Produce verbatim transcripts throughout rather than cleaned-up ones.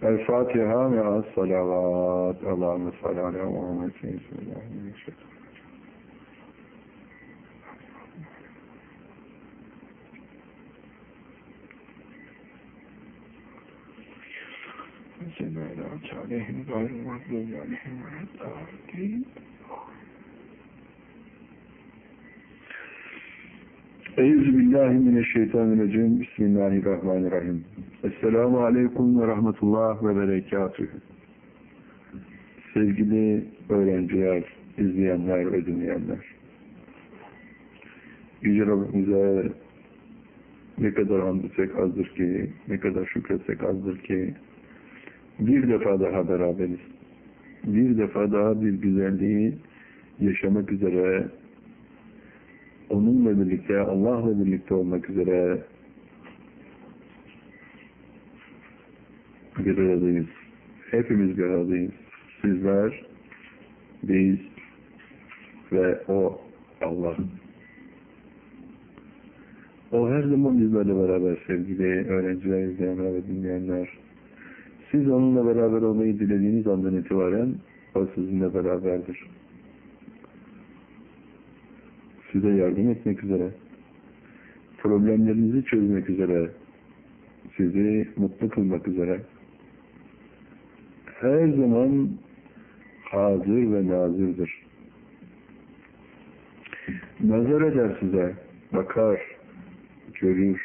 El Fatiha ve as-salavat. Allahümme salli ala Muhammed. Bismillahirrahmanirrahim. Euzubillahimineşşeytanirracim. Bismillahirrahmanirrahim. Esselamu aleyküm ve rahmetullah ve berekatühü. Sevgili öğrenciler, izleyenler ve dinleyenler. Yüce Rabbimize ne kadar hamd etsek azdır ki, ne kadar şükretsek azdır ki, bir defa daha beraberiz. Bir defa daha bir güzelliği yaşamak üzere, onunla birlikte, Allah'la birlikte olmak üzere bir aradayız. Hepimiz bir aradayız. Sizler, biz ve o Allah. O her zaman bizlerle beraber sevgili öğrenciler, izleyenler ve dinleyenler. Siz onunla beraber olmayı dilediğiniz andan itibaren o sizinle beraberdir. Size yardım etmek üzere, problemlerinizi çözmek üzere, sizi mutlu kılmak üzere, her zaman hazır ve nazırdır. Nazar eder size, bakar, görür,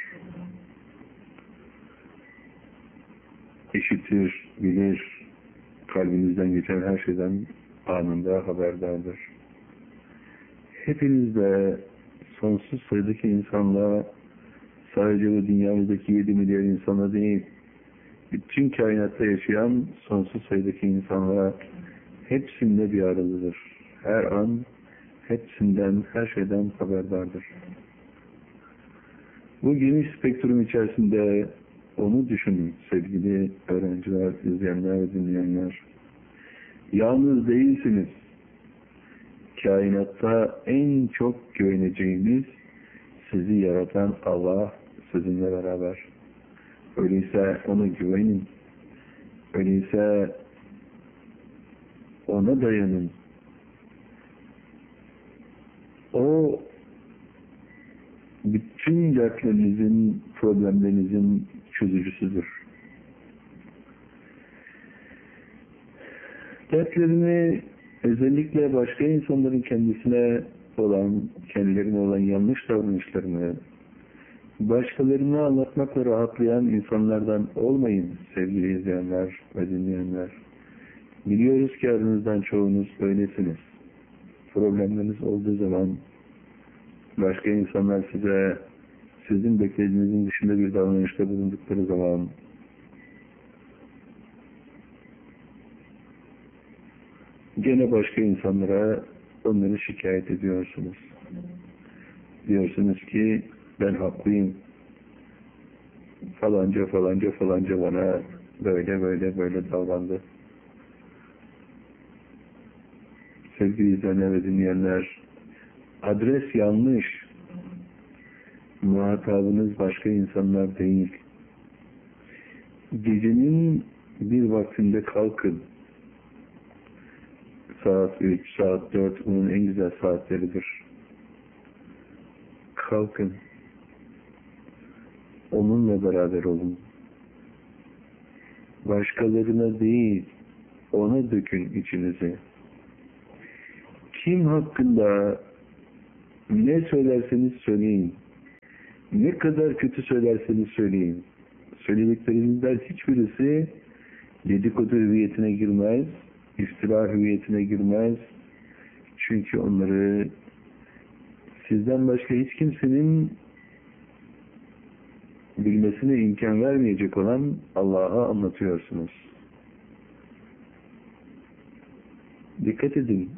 işitir, bilir, kalbinizden geçen her şeyden anında haberdardır. Hepiniz de sonsuz sayıdaki insanla, sadece bu dünyamızdaki yedi milyar insana değil, bütün kainatta yaşayan sonsuz sayıdaki insanlar hepsinde bir aradadır. Her an hepsinden, her şeyden haberdardır. Bu geniş spektrum içerisinde onu düşünün sevgili öğrenciler, izleyenler ve dinleyenler. Yalnız değilsiniz. Kainatta en çok güveneceğiniz sizi yaratan Allah sizinle beraber. Öyleyse ona güvenin. Öyleyse ona dayanın. O bütün dertlerinizin, problemlerinizin çözücüsüdür. Dertlerini özellikle başka insanların kendisine olan, kendilerine olan yanlış davranışlarını başkalarına anlatmakla rahatlayan insanlardan olmayın sevgili izleyenler ve dinleyenler. Biliyoruz ki aranızdan çoğunuz öylesiniz. Problemleriniz olduğu zaman başka insanlar size sizin beklediğinizin dışında bir davranışta bulundukları zaman gene başka insanlara onları şikayet ediyorsunuz. Diyorsunuz ki ben haklıyım. Falanca falanca falanca bana böyle böyle böyle davrandı. Sevgili izleyenler ve dinleyenler, adres yanlış. Muhatabınız başka insanlar değil. Gecenin bir vaktinde kalkın. Saat üç, saat dört bunun en güzel saatleridir. Kalkın. Onunla beraber olun. Başkalarına değil, ona dökün içinizi. Kim hakkında ne söylerseniz söyleyin. Ne kadar kötü söylerseniz söyleyin. Söylediklerinizden hiçbirisi dedikodu hüviyetine girmez, iftira hüviyetine girmez. Çünkü onları sizden başka hiç kimsenin bilmesine imkan vermeyecek olan Allah'a anlatıyorsunuz. Dikkat edin.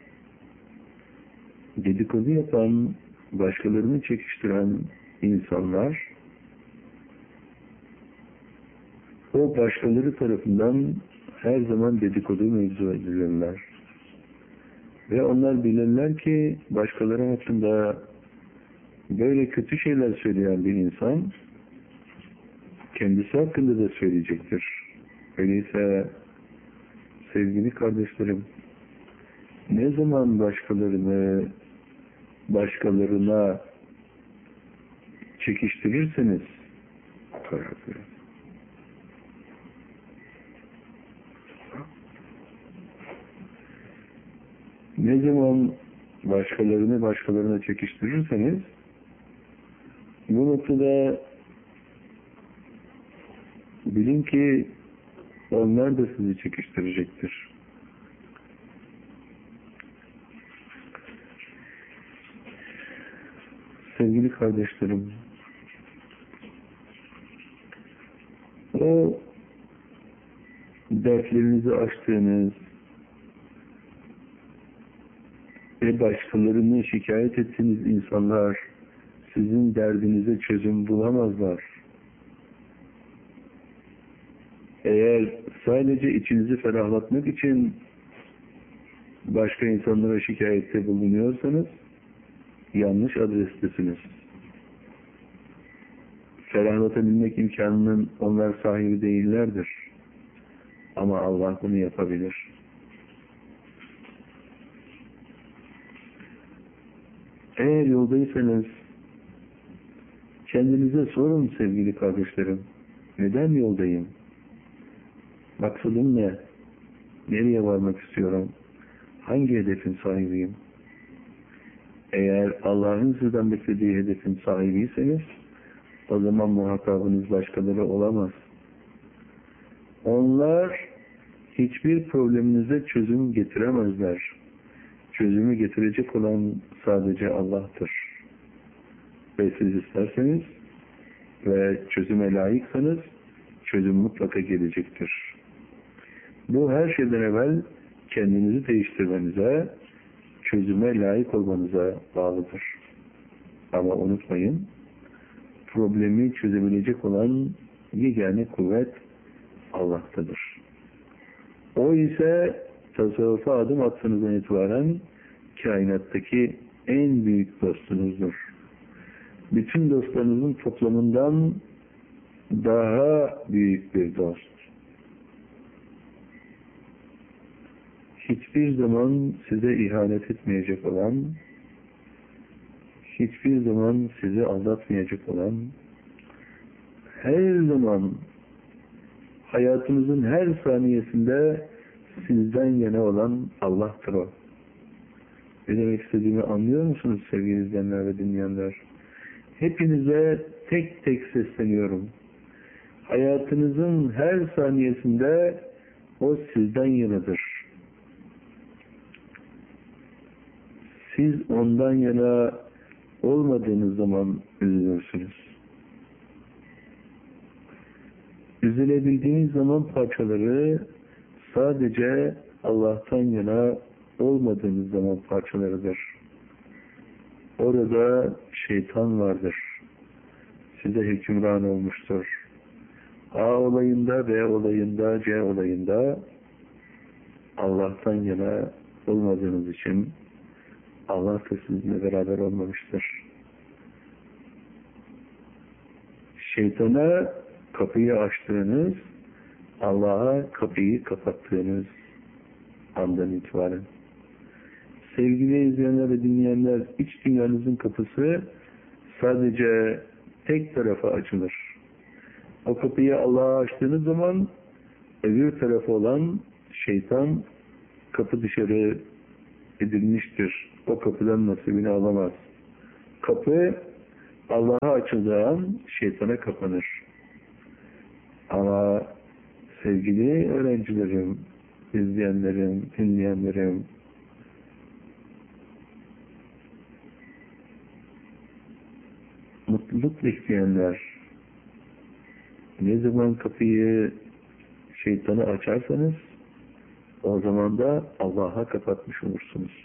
Dedikodu yapan, başkalarını çekiştiren insanlar o başkaları tarafından her zaman dedikodu mevzu edilirler. Ve onlar bilirler ki başkaları hakkında böyle kötü şeyler söyleyen bir insan kendisi hakkında da söyleyecektir. Öyleyse sevgili kardeşlerim, ne zaman başkalarını başkalarına çekiştirirseniz ne zaman başkalarını başkalarına çekiştirirseniz bu noktada bilin ki onlar da sizi çekiştirecektir. Sevgili kardeşlerim, o dertlerinizi açtığınız ve başkalarını şikayet ettiğiniz insanlar sizin derdinize çözüm bulamazlar. Eğer sadece içinizi ferahlatmak için başka insanlara şikayette bulunuyorsanız yanlış adrestesiniz. Ferahlatabilmek imkanının onlar sahibi değillerdir. Ama Allah bunu yapabilir. Eğer yoldaysanız kendinize sorun sevgili kardeşlerim. Neden yoldayım? Maksadım ne? Nereye varmak istiyorum? Hangi hedefin sahibiyim? Eğer Allah'ın sizden beklediği hedefin sahibiyseniz o zaman muhatabınız başkaları olamaz. Onlar hiçbir probleminize çözüm getiremezler. Çözümü getirecek olan sadece Allah'tır. Ve siz isterseniz ve çözüme layıksanız çözüm mutlaka gelecektir. Bu her şeyden evvel kendinizi değiştirmenize, çözüme layık olmanıza bağlıdır. Ama unutmayın, problemi çözebilecek olan yegane kuvvet Allah'tadır. O ise tasavvufa adım attığınızdan itibaren kainattaki en büyük dostunuzdur. Bütün dostlarınızın toplamından daha büyük bir dost. Hiçbir zaman size ihanet etmeyecek olan, hiçbir zaman sizi aldatmayacak olan, her zaman hayatınızın her saniyesinde sizden yana olan Allah'tır o. Ne demek istediğimi anlıyor musunuz sevgili izleyenler ve dinleyenler? Hepinize tek tek sesleniyorum. Hayatınızın her saniyesinde o sizden yanadır. Siz ondan yana olmadığınız zaman üzülürsünüz. Üzülebildiğiniz zaman parçaları sadece Allah'tan yana olmadığınız zaman parçalarıdır. Orada şeytan vardır. Size hükümran olmuştur. A olayında, B olayında, C olayında Allah'tan yana olmadığınız için Allah da sizinle beraber olmamıştır. Şeytana kapıyı açtığınız, Allah'a kapıyı kapattığınız andan itibaren. Sevgili izleyenler ve dinleyenler, iç dünyanızın kapısı sadece tek tarafa açılır. O kapıyı Allah'a açtığınız zaman öbür tarafı olan şeytan kapı dışarı edilmiştir. O kapıdan nasibini alamaz. Kapı Allah'a açıldığı an şeytana kapanır. Ama sevgili öğrencilerim, izleyenlerim, dinleyenlerim, mutluluk bekleyenler, ne zaman kapıyı şeytana açarsanız o zaman da Allah'a kapatmış olursunuz.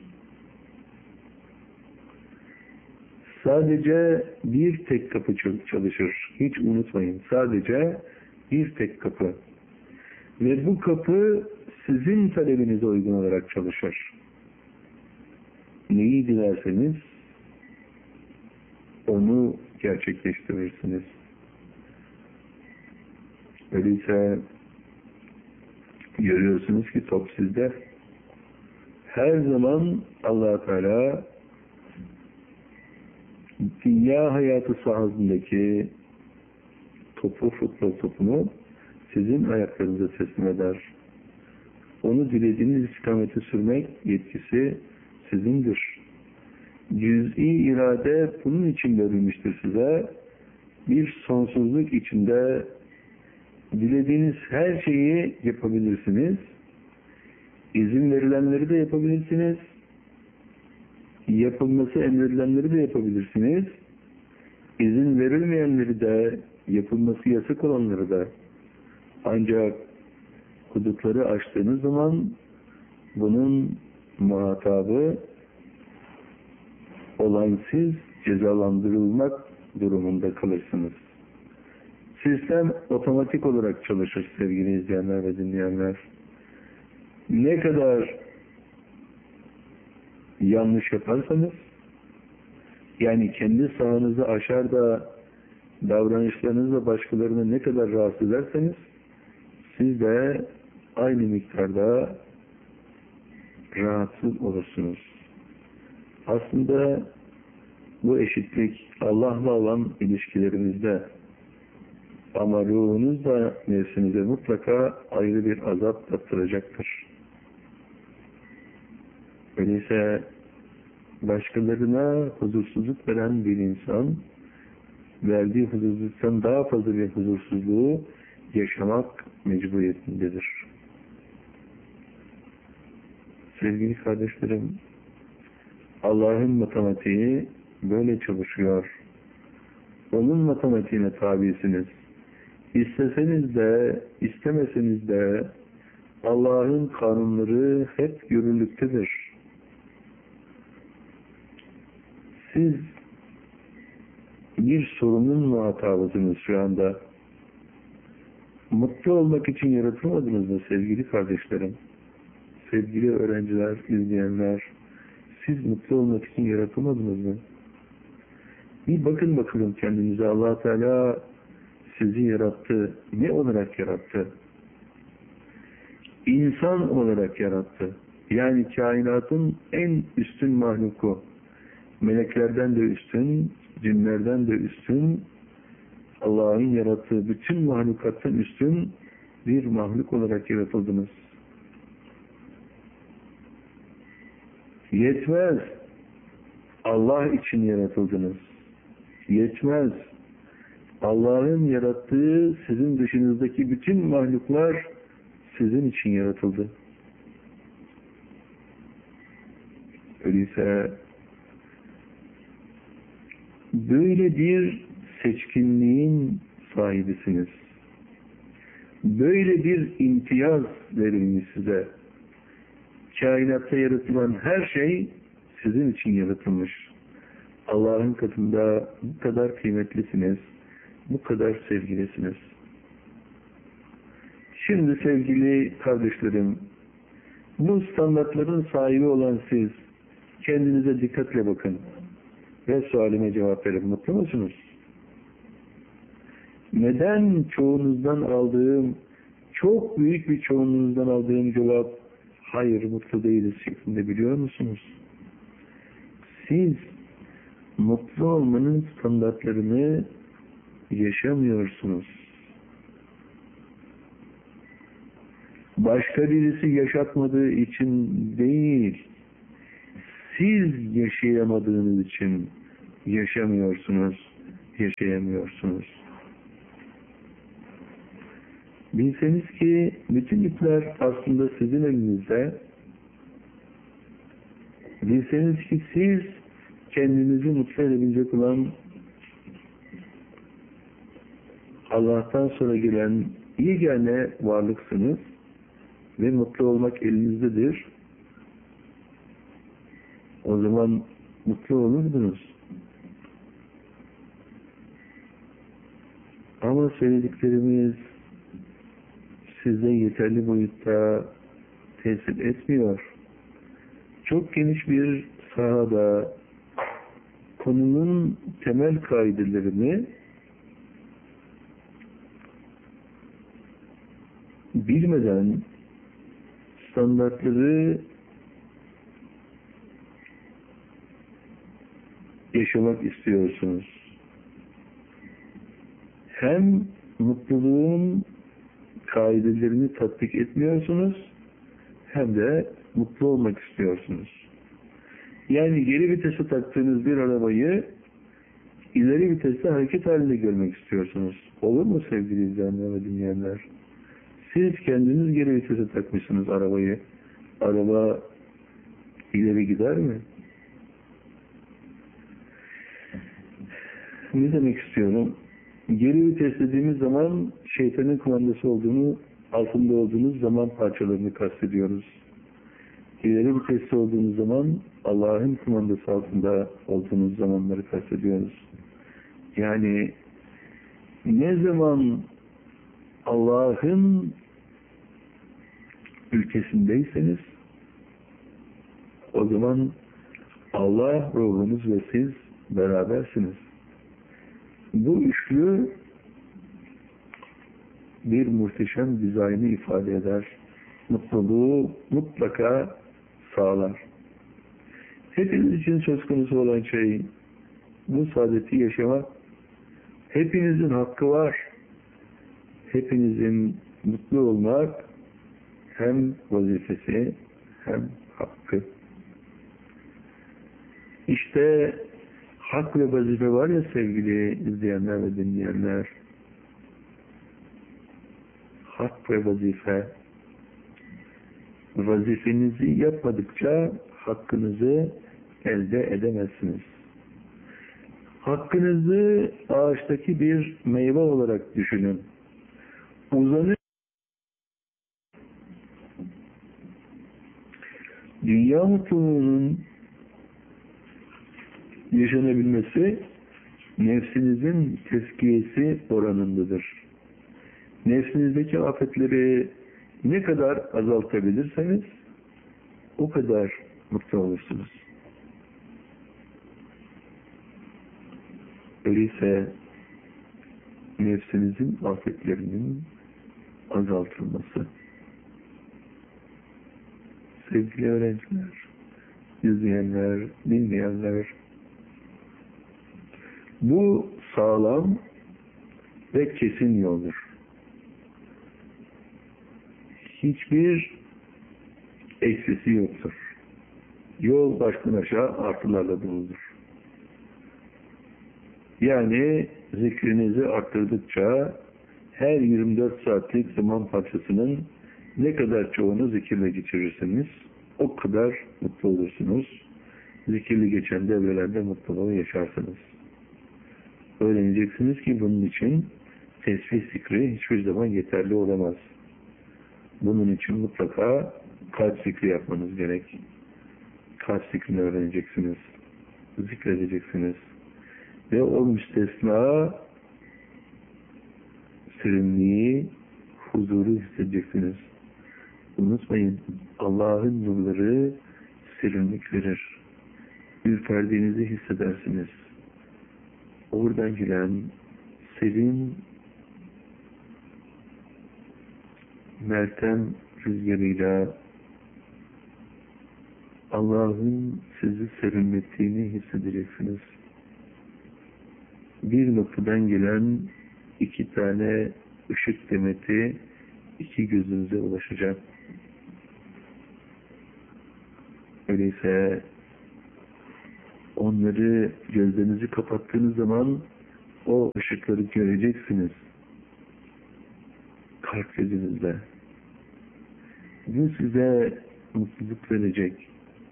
Sadece bir tek kapı çalışır. Hiç unutmayın. Sadece bir tek kapı. Ve bu kapı sizin talebinize uygun olarak çalışır. Neyi dilerseniz onu gerçekleştirirsiniz. Öyleyse Görüyorsunuz ki top sizde. Her zaman Allah Teala dünya hayatı sahasındaki topu, futbol topunu sizin ayaklarınıza teslim eder. Onu dilediğiniz istikamete sürmek yetkisi sizindir. Cüz'i irade bunun için verilmiştir size. Bir sonsuzluk içinde dilediğiniz her şeyi yapabilirsiniz. İzin verilenleri de yapabilirsiniz. Yapılması emredilenleri de yapabilirsiniz. İzin verilmeyenleri de, yapılması yasak olanları da. Ancak hudutları aştığınız zaman bunun muhatabı olan siz cezalandırılmak durumunda kalırsınız. Sistem otomatik olarak çalışır sevgili izleyenler ve dinleyenler. Ne kadar yanlış yaparsanız, yani kendi sahanızı aşar da davranışlarınızla başkalarını ne kadar rahatsız ederseniz, siz de aynı miktarda rahatsız olursunuz. Aslında bu eşitlik Allah'la olan ilişkilerimizde, ama ruhunuz da nefsinize mutlaka ayrı bir azap tattıracaktır. Öyleyse başkalarına huzursuzluk veren bir insan, verdiği huzursuzluktan daha fazla bir huzursuzluğu yaşamak mecburiyetindedir. Sevgili kardeşlerim, Allah'ın matematiği böyle çalışıyor. Onun matematiğine tabisiniz. İsteseniz de, istemeseniz de Allah'ın kanunları hep yürürlüktedir. Siz bir sorunun muhatabısınız şu anda. Mutlu olmak için yaratılmadınız mı sevgili kardeşlerim? Sevgili öğrenciler, izleyenler, siz mutlu olmak için yaratılmadınız mı? Bir bakın bakalım kendinize. Allah Teala sizi yarattı. Ne olarak yarattı? İnsan olarak yarattı. Yani kainatın en üstün mahluku. Meleklerden de üstün, cinlerden de üstün, Allah'ın yarattığı bütün mahlukattan üstün bir mahluk olarak yaratıldınız. Yetmez. Allah için yaratıldınız. Yetmez. Allah'ın yarattığı sizin dışınızdaki bütün mahluklar sizin için yaratıldı. Öyleyse böyle bir seçkinliğin sahibisiniz. Böyle bir imtiyaz verilmiş size. Kainatta yaratılan her şey sizin için yaratılmış. Allah'ın katında bu kadar kıymetlisiniz, bu kadar sevgilisiniz. Şimdi sevgili kardeşlerim, bu standartların sahibi olan siz, kendinize dikkatle bakın ve sualime cevap verin. Mutlu musunuz? Neden çoğunuzdan aldığım, çok büyük bir çoğunluğunuzdan aldığım cevap, hayır mutlu değiliz şeklinde biliyor musunuz? Siz mutlu olmanın standartlarını yaşamıyorsunuz. Başka birisi yaşatmadığı için değil, siz yaşayamadığınız için yaşamıyorsunuz, yaşayamıyorsunuz. Bilseniz ki bütün ipler aslında sizin elinizde. Bilseniz ki siz kendinizi mutlu edebilecek olan Allah'tan sonra gelen yegane varlıksınız ve mutlu olmak elinizdedir. O zaman mutlu olurdunuz. Ama söylediklerimiz size yeterli boyutta tesir etmiyor. Çok geniş bir sahada konunun temel kaidelerini bilmeden standartları yaşamak istiyorsunuz. Hem mutluluğun kaidelerini tatbik etmiyorsunuz, hem de mutlu olmak istiyorsunuz. Yani geri vitese taktığınız bir arabayı ileri viteste hareket halinde görmek istiyorsunuz. Olur mu sevgili izleyenler ve dinleyenler? Siz kendiniz geri vitese takmışsınız arabayı. Araba ileri gider mi? Ne demek istiyorum? Geri vites dediğimiz zaman şeytanın kumandası olduğunu, altında olduğunuz zaman parçalarını kastediyoruz. İleri viteste olduğunuz zaman Allah'ın kumandası altında olduğunuz zamanları kastediyoruz. Yani ne zaman Allah'ın ülkesindeyseniz o zaman Allah ruhunuz ve siz berabersiniz. Bu üçlü bir muhteşem dizaynı ifade eder. Mutluluğu mutlaka sağlar. Hepiniz için söz konusu olan şey bu saadeti yaşamak. Hepinizin hakkı var. Hepinizin mutlu olmak hem vazifesi hem hakkı. İşte hak ve vazife var ya sevgili izleyenler ve dinleyenler. Hak ve vazife. Vazifenizi yapmadıkça hakkınızı elde edemezsiniz. Hakkınızı ağaçtaki bir meyve olarak düşünün. Uzanır. Dünya mutluluğunun yaşanabilmesi nefsinizin tezkiyesi oranındadır. Nefsinizdeki afetleri ne kadar azaltabilirseniz o kadar mutlu olursunuz. Öyleyse nefsinizin afetlerinin azaltılması. Sevgili öğrenciler, izleyenler, dinleyenler, bu sağlam ve kesin yoldur. Hiçbir eksisi yoktur. Yol baştan aşağı artılarla doludur. Yani zikrinizi arttırdıkça her yirmi dört saatlik zaman parçasının ne kadar çoğunu zikirle geçirirsiniz, o kadar mutlu olursunuz. Zikirli geçen devrelerde mutluluğu yaşarsınız. Öğreneceksiniz ki bunun için tesbih zikri hiçbir zaman yeterli olamaz. Bunun için mutlaka kalp zikri yapmanız gerek. Kalp zikrini öğreneceksiniz. Zikredeceksiniz. Ve o müstesna serinliği, huzuru hissedeceksiniz. Unutmayın, Allah'ın nurları serinlik verir. Ürperdiğinizi hissedersiniz. Oradan gelen serin meltem rüzgarıyla Allah'ın sizi serinlettiğini hissedeceksiniz. Bir noktadan gelen iki tane ışık demeti iki gözünüze ulaşacak. Öyleyse onları, gözlerinizi kapattığınız zaman o ışıkları göreceksiniz. Kalp gözünüzle. Bu size mutluluk verecek.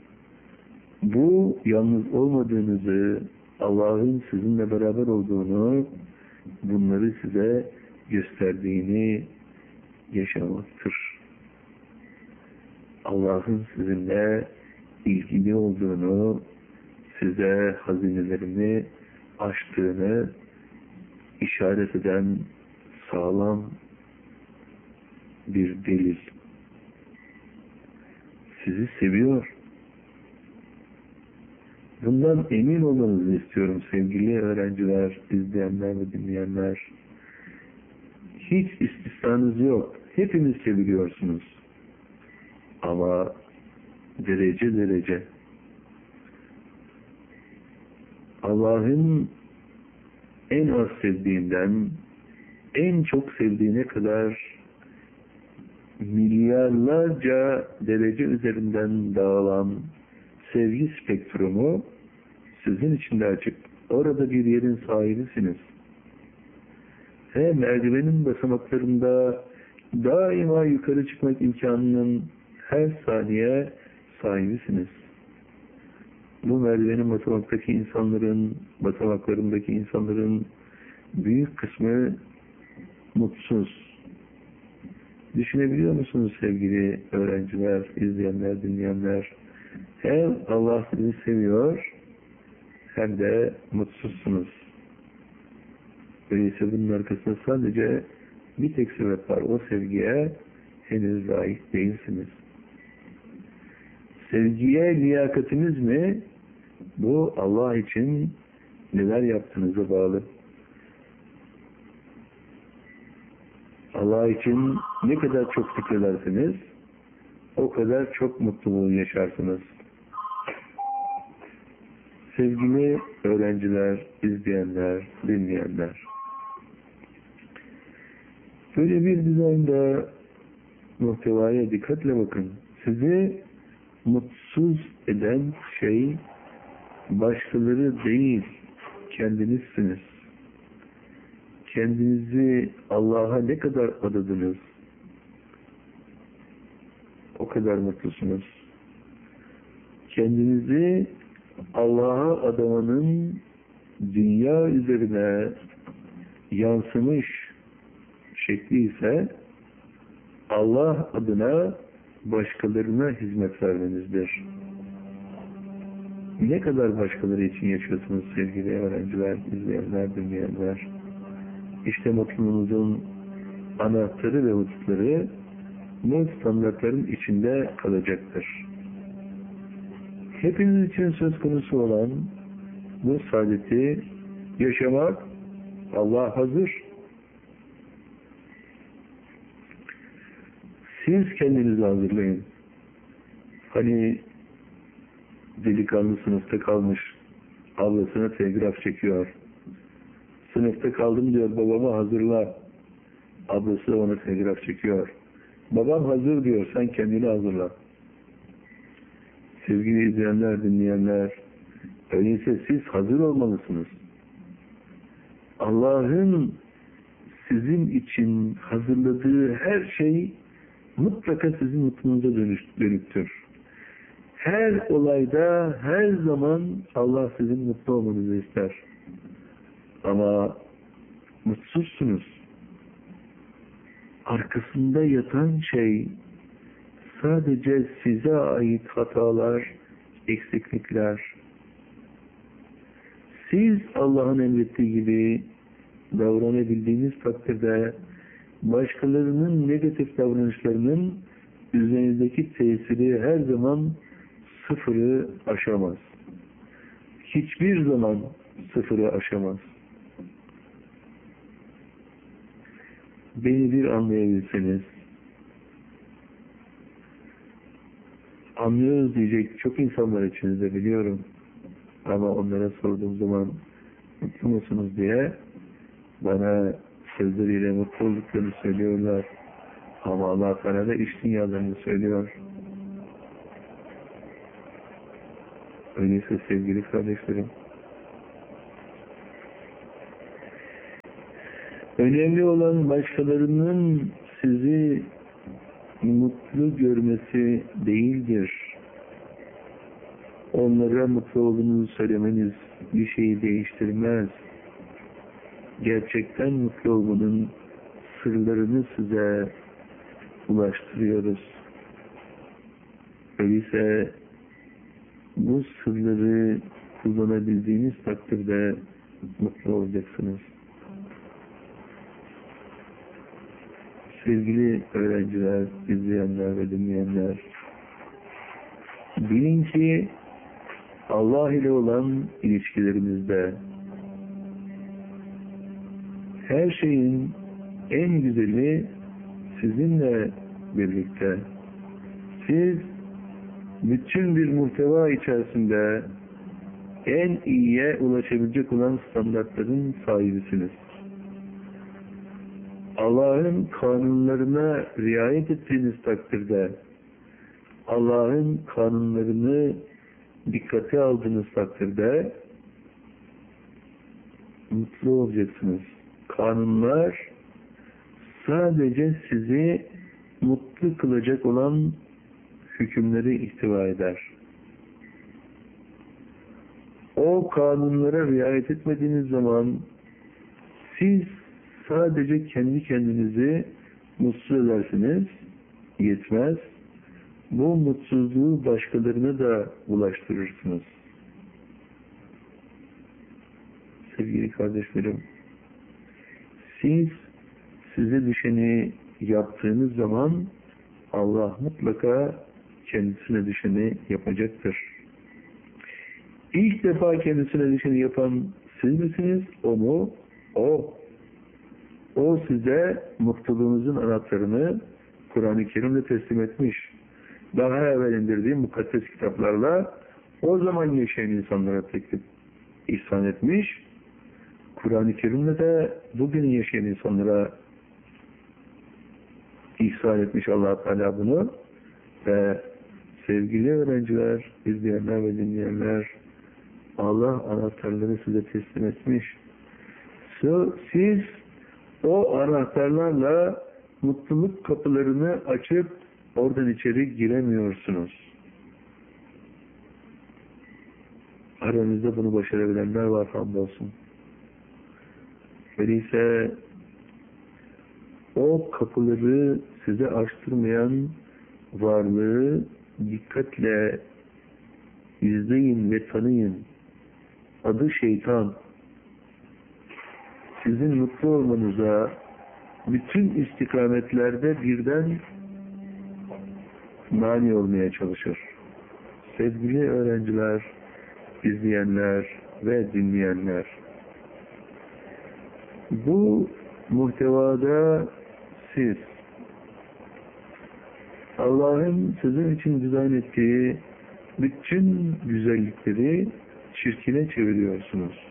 Bu yalnız olmadığınızı, Allah'ın sizinle beraber olduğunu, bunları size gösterdiğini yaşamaktır. Allah'ın sizinle ilgili olduğunu, size hazinelerini açtığını işaret eden sağlam bir delil. Sizi seviyor. Bundan emin olmanızı istiyorum sevgili öğrenciler, izleyenler ve dinleyenler. Hiç istisnanız yok. Hepiniz seviliyorsunuz. Ama derece derece Allah'ın en az sevdiğinden en çok sevdiğine kadar milyarlarca derece üzerinden dağılan sevgi spektrumu sizin için de açık. Orada bir yerin sahibisiniz. Ve merdivenin basamaklarında daima yukarı çıkmak imkanının her saniye sahibisiniz. Bu merdivenin basamaktaki insanların, basamaklarındaki insanların büyük kısmı mutsuz. Düşünebiliyor musunuz sevgili öğrenciler, izleyenler, dinleyenler? Hem Allah sizi seviyor, hem de mutsuzsunuz. Öyleyse bunun arkasında sadece bir tek sebep var. O sevgiye henüz layık değilsiniz. Sevgiye liyakatiniz mi? Bu Allah için neler yaptığınıza bağlı. Allah için ne kadar çok zikrederseniz o kadar çok mutluluğu yaşarsınız. Sevgili öğrenciler, izleyenler, dinleyenler. Böyle bir dizaynda muhtevaya dikkatle bakın. Sizi mutsuz eden şey başkaları değil, kendinizsiniz. Kendinizi Allah'a ne kadar adadınız, o kadar mutlusunuz. Kendinizi Allah'a adamanın dünya üzerine yansımış şekli ise Allah adına başkalarına hizmet vermenizdir. Ne kadar başkaları için yaşıyorsunuz sevgili öğrenciler, izleyenler, dinleyenler? İşte mutluluğunuzun anahtarı ve hususları bu standartların içinde kalacaktır. Hepiniz için söz konusu olan bu saadeti yaşamak Allah hazır. Siz kendinizi hazırlayın. Hani delikanlı sınıfta kalmış, ablasına telgraf çekiyor. Sınıfta kaldım diyor, babamı hazırla. Ablası ona telgraf çekiyor. Babam hazır diyor, sen kendini hazırla. Sevgili izleyenler, dinleyenler, öyleyse siz hazır olmalısınız. Allah'ın sizin için hazırladığı her şey mutlaka sizin mutluluğunuza dönüktür. Her olayda, her zaman Allah sizin mutlu olmanızı ister. Ama mutsuzsunuz. Arkasında yatan şey sadece size ait hatalar, eksiklikler. Siz Allah'ın emrettiği gibi davranabildiğiniz takdirde başkalarının negatif davranışlarının üzerinizdeki tesiri her zaman sıfırı aşamaz. Hiçbir zaman sıfırı aşamaz. Beni bir anlayabilseniz, anlıyoruz diyecek çok insan var içinizde biliyorum. Ama onlara sorduğum zaman mutlu musunuz diye bana sözleriyle mutlu olduklarını söylüyorlar. Ama Allah Teala da iş dünyalarını söylüyor. Öyleyse sevgili kardeşlerim, önemli olan başkalarının sizi mutlu görmesi değildir. Onlara mutlu olduğunuzu söylemeniz bir şeyi değiştirmez. Gerçekten mutlu olmanın sırlarını size ulaştırıyoruz. Öyleyse bu sırları kullanabildiğiniz takdirde mutlu olacaksınız. Sevgili öğrenciler, izleyenler ve dinleyenler, bilin ki Allah ile olan ilişkilerimizde her şeyin en güzeli sizinle birlikte, Siz bütün bir muhteva içerisinde en iyiye ulaşabilecek olan standartların sahibisiniz. Allah'ın kanunlarına riayet ettiğiniz takdirde, Allah'ın kanunlarını dikkate aldığınız takdirde mutlu olacaksınız. Kanunlar sadece sizi mutlu kılacak olan hükümleri ihtiva eder. O kanunlara riayet etmediğiniz zaman siz sadece kendi kendinizi mutsuz edersiniz, yetmez. Bu mutsuzluğu başkalarına da ulaştırırsınız. Sevgili kardeşlerim, siz size düşeni yaptığınız zaman Allah mutlaka kendisine düşeni yapacaktır. İlk defa kendisine düşeni yapan siz misiniz, o mu? O. O size mutluluğunuzun anahtarını Kur'an-ı Kerim'le teslim etmiş. Daha evvel indirdiği mukaddes kitaplarla o zaman yaşayan insanlara teklif ihsan etmiş. Kur'an-ı Kerim'le de bugün yaşayan insanlara ihsan etmiş Allah Teala bunu. Ve sevgili öğrenciler, izleyenler ve dinleyenler, Allah anahtarları size teslim etmiş. Siz o anahtarlarla mutluluk kapılarını açıp oradan içeri giremiyorsunuz. Aranızda bunu başarabilenler var, hamdolsun. Öyleyse o kapıları size açtırmayan varlığı dikkatle izleyin ve tanıyın. Adı şeytan. Sizin mutlu olmanıza bütün istikametlerde birden mani olmaya çalışır. Sevgili öğrenciler, izleyenler ve dinleyenler, bu muhtevada siz Allah'ın sizin için dizayn ettiği bütün güzellikleri çirkine çeviriyorsunuz.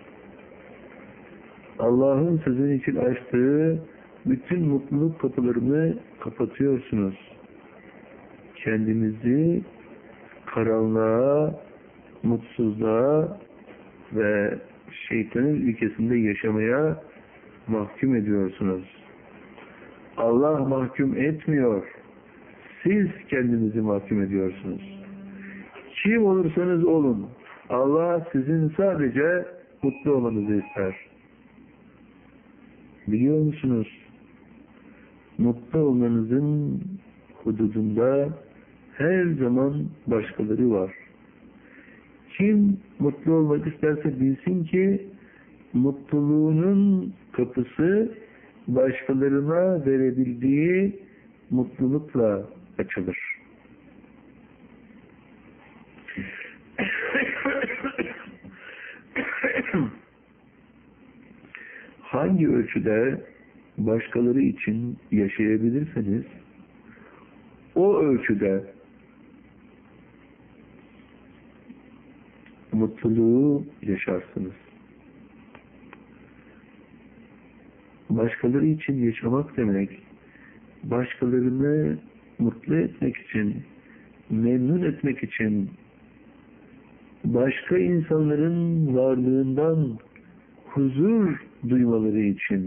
Allah'ın sizin için açtığı bütün mutluluk kapılarını kapatıyorsunuz. Kendinizi karanlığa, mutsuzluğa ve şeytanın ülkesinde yaşamaya mahkum ediyorsunuz. Allah mahkum etmiyor. Siz kendinizi mahkum ediyorsunuz. Kim olursanız olun, Allah sizin sadece mutlu olmanızı ister. Biliyor musunuz? Mutlu olmanızın hududunda her zaman başkaları var. Kim mutlu olmak isterse bilsin ki mutluluğunun kapısı başkalarına verebildiği mutlulukla açılır. Hangi ölçüde başkaları için yaşayabilirseniz o ölçüde mutluluğu yaşarsınız. Başkaları için yaşamak demek, başkalarını mutlu etmek için, memnun etmek için, başka insanların varlığından huzur duymaları için